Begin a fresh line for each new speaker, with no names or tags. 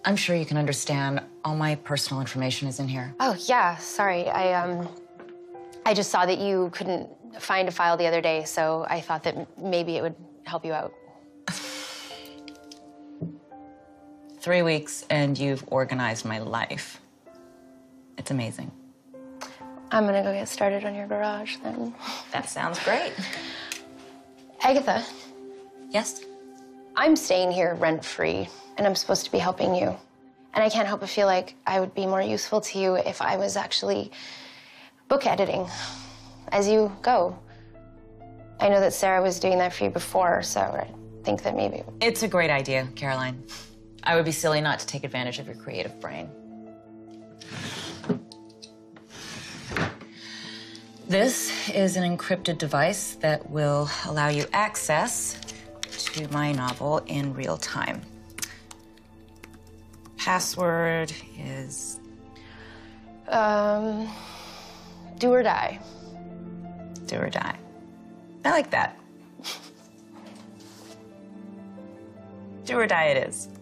I'm sure you can understand. All my personal information is in here.
Oh, yeah, sorry. I just saw that you couldn't find a file the other day, so I thought that maybe it would help you out.
3 weeks, and you've organized my life. It's amazing.
I'm gonna go get started on your garage, then.
That sounds great.
Agatha.
Yes?
I'm staying here rent-free, and I'm supposed to be helping you. And I can't help but feel like I would be more useful to you if I was actually book editing as you go. I know that Sarah was doing that for you before, so I think that maybe...
It's a great idea, Caroline. I would be silly not to take advantage of your creative brain. This is an encrypted device that will allow you access to my novel in real time. Password is...
do or die.
Do or die. I like that. Do or die it is.